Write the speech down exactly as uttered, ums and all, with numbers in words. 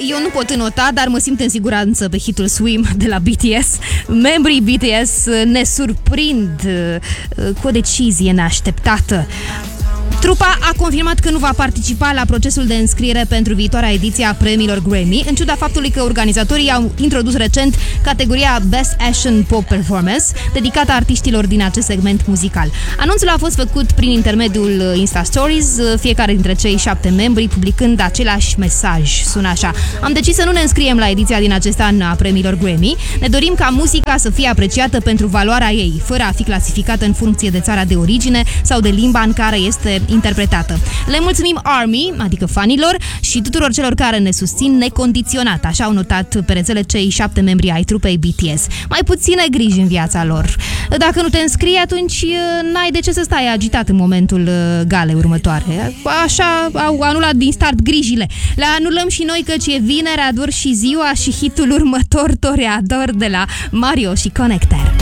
eu nu pot înota, dar mă simt în siguranță pe hitul Swim de la B T S. Membrii B T S ne surprind cu o decizie neașteptată. Trupa a confirmat că nu va participa la procesul de înscriere pentru viitoarea ediție a premiilor Grammy, în ciuda faptului că organizatorii au introdus recent categoria Best Asian Pop Performance, dedicată artiștilor din acest segment muzical. Anunțul a fost făcut prin intermediul Insta Stories, fiecare dintre cei șapte membri publicând același mesaj. Sună așa: am decis să nu ne înscriem la ediția din acest an a premiilor Grammy. Ne dorim ca muzica să fie apreciată pentru valoarea ei, fără a fi clasificată în funcție de țara de origine sau de limba în care este interpretată. Le mulțumim ARMY, adică fanilor, și tuturor celor care ne susțin necondiționat, așa au notat pe rețele cei șapte membri ai trupei B T S. Mai puține griji în viața lor. Dacă nu te înscrii, atunci n-ai de ce să stai agitat în momentul galei următoare. Așa au anulat din start grijile. Le anulăm și noi, căci e vineri, ador și ziua și hitul următor, Toreador, de la Mario și Connector.